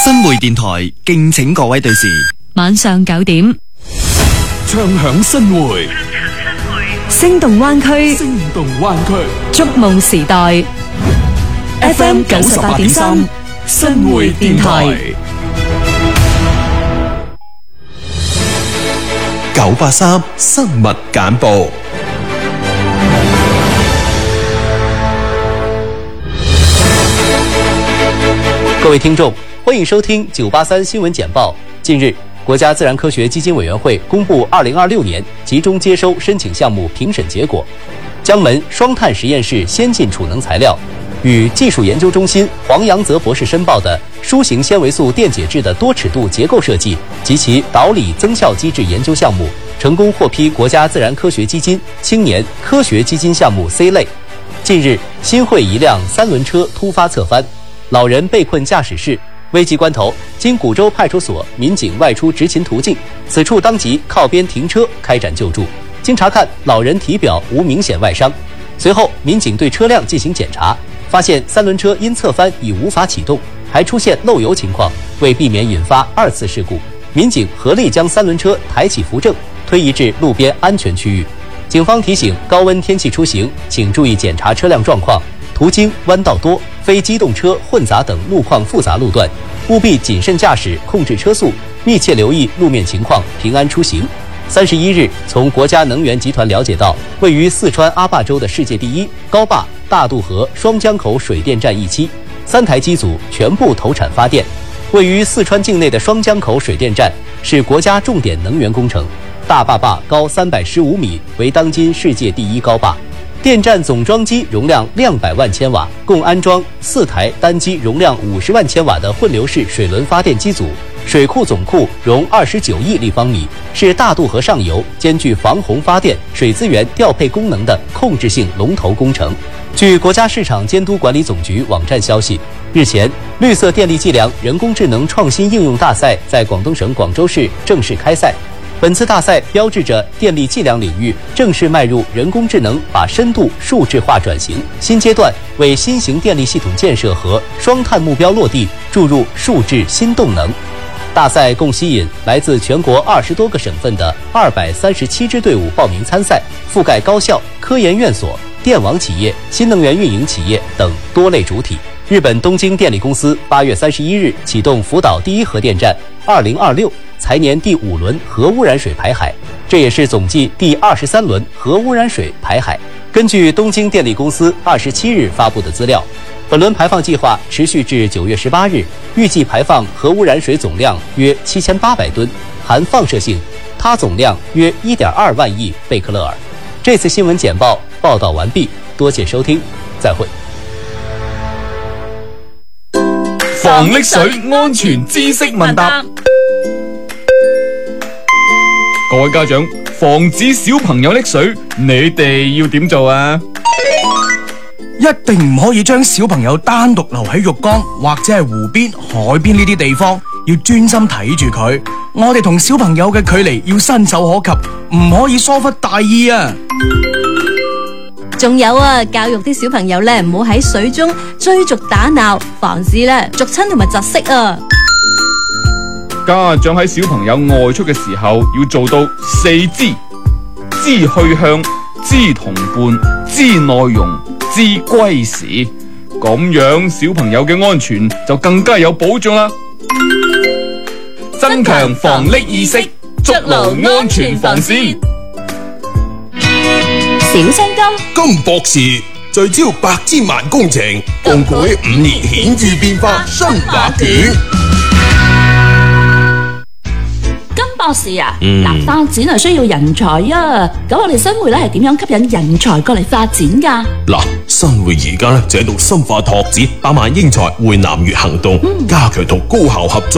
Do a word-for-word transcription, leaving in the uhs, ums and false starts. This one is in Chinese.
新會電台敬請各位對視。 晚上九點， 唱響新會， 聲動灣區， 聲動灣區， 觸夢時代。F M 九十八點三，新會電台。 九八三生物簡報。 各位聽眾，歡迎收聽九八三新聞簡報。近日，國家自然科學基金委員會公布二零二六年集中接收申請項目評審結果，江門雙碳實驗室先進儲能材料與技術研究中心黃陽澤博士申報的輸型纖維素電解質的多尺度結構設計及其導理增效機制研究項目，成功獲批國家自然科學基金青年科學基金項目 C 類。近日，新會一輛三輪車突發側翻，老人被困駕駛室，危急關頭，經古州派出所民警外出執勤途徑，此處當即靠邊停車開展救助。經查看，老人體表無明顯外傷。隨後，民警對車輛進行檢查，發現三輪車因側翻已無法啟動，還出現漏油情況。為避免引發二次事故，民警合力將三輪車抬起扶正，推移至路邊安全區域。警方提醒高溫天氣出行，請注意檢查車輛狀況，途經彎道多、非機動車混雜等路況複雜路段，務必謹慎駕駛，控制車速，密切留意路面情況，平安出行。三十一日，從國家能源集團了解到，位於四川阿壩州的世界第一高壩大渡河雙江口水電站一期，三台機組全部投產發電。位於四川境內的雙江口水電站是國家重點能源工程，大壩壩高三百十五米，為當今世界第一高壩。電站總裝機容量兩百萬千瓦，共安裝四台單機容量五十萬千瓦的混流式水輪發電機組，水庫總庫容二十九億立方米，是大渡河上游兼具防洪發電、水資源調配功能的控制性龍頭工程。據國家市場監督管理總局網站消息，日前，綠色電力計量人工智能創新應用大賽在廣東省廣州市正式開賽。本次大賽標誌着電力計量領域正式邁入人工智能把深度數字化轉型新階段，為新型電力系統建設和雙碳目標落地注入數字新動能。大賽共吸引來自全國二十多個省份的二百三十七支隊伍報名參賽，覆蓋高校、科研院所、電網企業、新能源運營企業等多類主體。日本東京電力公司八月三十一日啟動福島第一核電站二零二六財年第五輪核污染水排海，這也是總計第二十三輪核污染水排海。根據東京電力公司二十七日發布的資料，本輪排放計劃持續至九月十八日，預計排放核污染水總量約七千八百噸，含放射性，它總量約一點二萬億貝克勒爾。這次新聞簡報報道完畢，多謝收聽，再會。 防溺水安全知識問答。各位家長，防止小朋友溺水，你哋要點做啊？ 一定唔可以將小朋友單獨留喺浴缸或者係湖邊、海邊呢啲地方，要專心睇住佢。我哋同小朋友嘅距離要伸手可及，唔可以疏忽大意啊！ 仲有啊，教育啲小朋友咧，唔好喺水中追逐打鬧，防止咧逐親同埋窒息啊！ 家長喺小朋友外出嘅時候要做到四知：知去向、知同伴、知內容、知歸時，咁樣小朋友嘅安全就更加有保障啦。增強防溺意識，築牢安全防線。 小青金金博士聚焦百千萬工程，共舉五年顯著變化新畫卷。 博士啊，嗱、嗯，發展係需要人才啊，咁我哋新會咧係點樣吸引人才過嚟發展噶？ 嗱，新會而家咧就喺度深化拓展百萬英才會南粵行動，嗯、加強同高校合作。